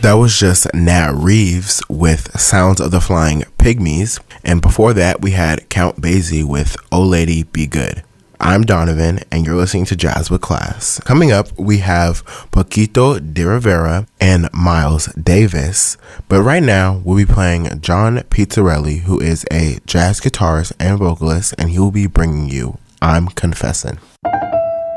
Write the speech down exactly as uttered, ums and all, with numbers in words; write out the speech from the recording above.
That was just Nat Reeves with Sounds of the Flying Pygmies. And before that, we had Count Basie with Oh Lady Be Good. I'm Donovan, and you're listening to Jazz with Class. Coming up, we have Paquito D'Rivera and Miles Davis. But right now, we'll be playing John Pizzarelli, who is a jazz guitarist and vocalist, and he will be bringing you I'm Confessing.